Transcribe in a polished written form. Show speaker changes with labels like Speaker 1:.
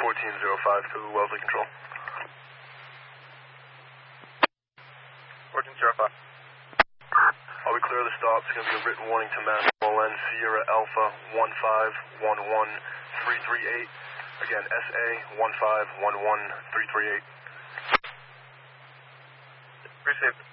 Speaker 1: 1405 to Wellesley Control.
Speaker 2: 1405.
Speaker 1: While we clear the stop, it's going to be a written warning to Manual N Sierra Alpha 1511338. Again, SA 1511338.
Speaker 2: Received.